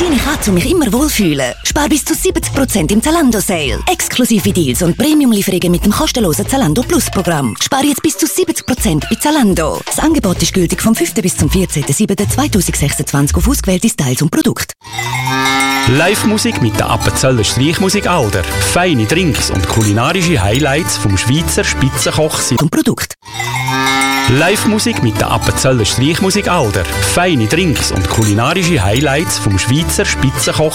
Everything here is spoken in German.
schöne Katze und mich immer wohlfühlen. Spar bis zu 70% im Zalando-Sale. Exklusive Deals und Premium-Lieferungen mit dem kostenlosen Zalando Plus-Programm. Spar jetzt bis zu 70% bei Zalando. Das Angebot ist gültig vom 5. bis zum 14.07.2026 auf ausgewählte Styles und Produkte. Live-Musik mit der Appenzeller Streichmusik Alder. Feine Drinks und kulinarische Highlights vom Schweizer Spitzenkoch und Produkt. Live-Musik mit der Appenzeller Streichmusik Alder. Feine Drinks und kulinarische Highlights vom Schweizer Spitzenkoch